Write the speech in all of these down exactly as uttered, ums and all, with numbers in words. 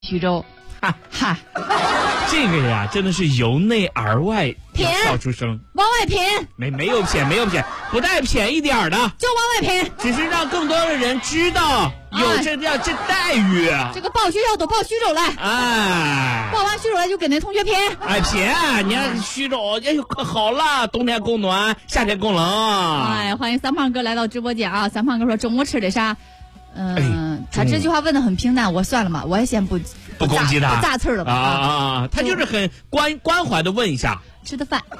徐州， 哈哈， 这个呀，真的是由内而外要笑出声， 往外偏， 没没有偏，没有偏，不带偏一点儿的， 就往外偏， 只是让更多的人知道有这样、哎、这待遇。 这个报学校都报徐州来， 哎， 报完徐州来就跟那同学偏， 哎偏，你看徐州，哎呦可好了，冬天供暖，夏天供冷。 哎，欢迎三胖哥来到直播间啊！三胖哥说中午吃的啥？嗯、呃哎，他这句话问的很平淡，我算了嘛，我也先不不攻击他， 不炸刺了吧？ 啊啊啊！他就是很关关怀的问一下， 吃的饭，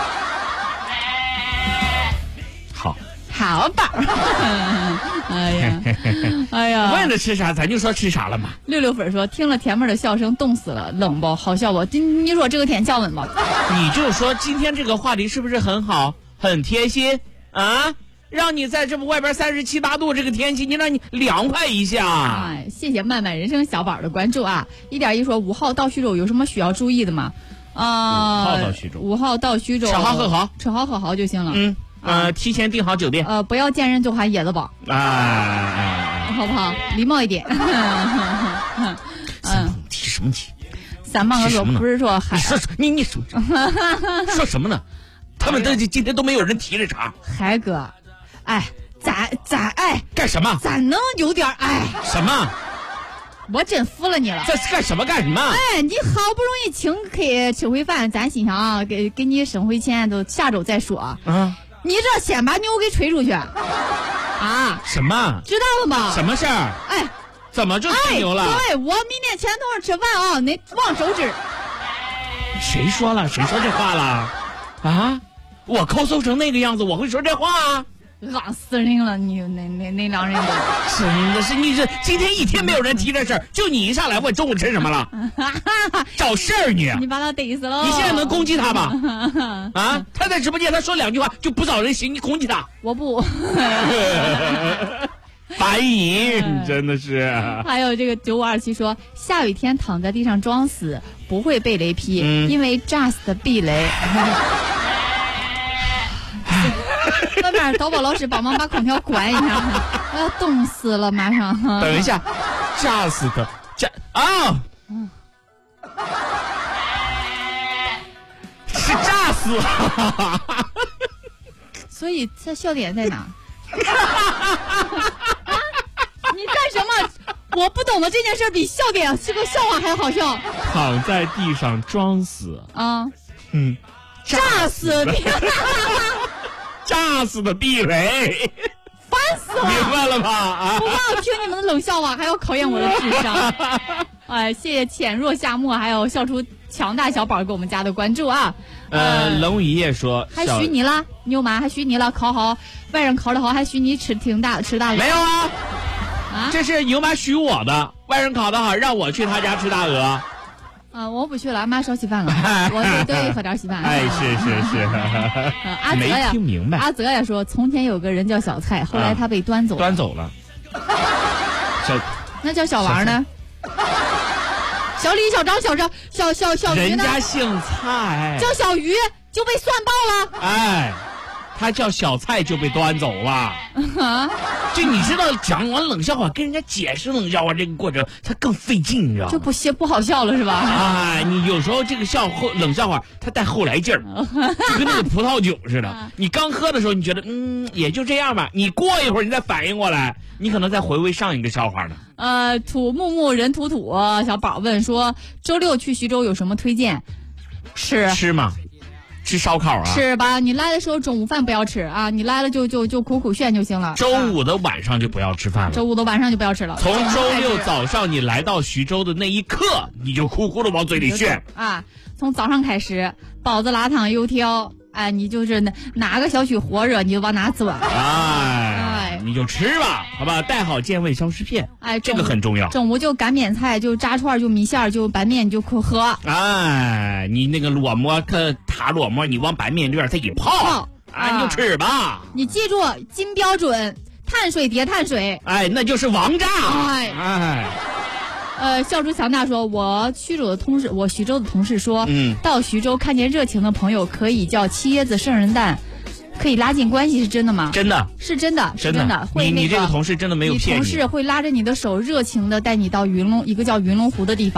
好， 好吧。哎呀，哎呀， 问着吃啥，咱就说吃啥了嘛。 六六粉说听了甜妹的笑声，冻死了，冷不？好笑不？今你说这个天降温吧？ 你就说今天这个话题是不是很好，很贴心啊？让你在这么外边三十七八度这个天气，你让你凉快一下。 哎，谢谢漫漫人生小宝的关注啊！一点一说五号到徐州有什么需要注意的吗？啊、呃， 五号到徐州， 五号到徐州， 吃好喝好， 吃好喝好就行了。 嗯，呃， 啊、 提前订好酒店。 呃，不要见人就喊椰子宝， 哎哎， 好不好？礼貌一点。 嗯，提什么提？ 三胖哥说不是说海， 你说你你说说什么呢？他们都今天都没有人提这茬。 海哥。哎，咱咱哎干什么？ 咱能有点哎什么？ 我真服了你了！ 这是干什么干什么？ 哎，你好不容易请客吃回饭，咱心想啊，给给你省回钱，都下周再说。 嗯， 你这先把牛给吹出去啊！ 什么？ 知道了吗？ 什么事儿？ 哎， 怎么就吹牛了？ 哎、对，我明天请同事吃饭啊，你望手指。 谁说了？谁说这话了？啊？我抠搜成那个样子，我会说这话啊？ 恶死人了！你那那那两人真的是，你这今天一天没有人提这事儿，就你一上来问中午吃什么了，找事儿你！ 你把他逮死了！ 你现在能攻击他吗？啊，他在直播间他说两句话就不找人行，你攻击他？ 我不。 烦你，真的是。 还有这个九五二七说，下雨天躺在地上装死不会被雷劈，嗯、因为炸死的避雷。外面淘宝老师帮忙把空调关一下，我要冻死了，马上。 等一下，炸死的炸啊！嗯、是炸死了。 所以这笑点在哪？你干什么？我不懂的这件事比笑点是个笑话还好笑。 躺在地上装死啊， 嗯， 炸死的。 炸死的避雷， 烦死了！ 明白了吧？啊！ 不光要听你们的冷笑话，还要考验我的智商。哎，谢谢浅若夏沫，还有笑出强大小宝给我们家的关注啊！ 呃，冷雨夜说还许你了，牛妈还许你了，考好外人考得好，还许你吃挺大吃大鹅。 没有啊， 啊， 这是牛妈许我的，外人考得好，让我去他家吃大鹅。 啊，我不去了，俺妈烧稀饭了，我得得喝点稀饭。 哎，是是是。 呃、阿泽呀， 没听明白。 阿泽呀说，从前有个人叫小蔡，后来他被端走了。 端走了。小， 那叫小王呢？小李、小张、小张、小小小鱼呢？ 人家姓蔡， 叫小鱼就被算爆了。 哎。他叫小蔡就被端走了，啊！就你知道讲完冷笑话跟人家解释冷笑话这个过程，他更费劲，你知道吗？ 就不写不好笑了是吧？ 哎，你有时候这个笑后冷笑话，它带后来劲儿，就跟那个葡萄酒似的。你刚喝的时候，你觉得嗯也就这样吧，你过一会儿你再反应过来，你可能再回味上一个笑话呢。 呃，土木木人土土小宝问说，周六去徐州有什么推荐？吃吃吗？吃烧烤啊！ 是吧？你来的时候中午饭不要吃啊！你来了就就就苦苦炫就行了。 周五的晚上就不要吃饭了。 周五的晚上就不要吃了。 从周六早上你来到徐州的那一刻，你就苦苦的往嘴里炫啊！从早上开始，包子、辣汤、油条，哎，你就是哪哪个小区火热，你就往哪钻。 哎，你就吃吧，好吧？带好健胃消食片， 哎， 这个很重要。 中午就干煸菜，就炸串，就米线，就拌面，就可喝。 哎，你那个烙馍，可塔烙馍，你往拌面里边再一泡，泡啊，你就吃吧。 你记住，金标准，碳水叠碳水。 哎，那就是王炸。 哎哎。 呃，笑出强大说，我徐州的同事，我徐州的同事说， 嗯， 到徐州看见热情的朋友可以叫七椰子圣人蛋， 可以拉近关系，是真的吗？ 真的， 是真的，是真的。会你那你这个同事真的没有骗你同事会拉着你的手，热情的带你到云龙一个叫云龙湖的地方。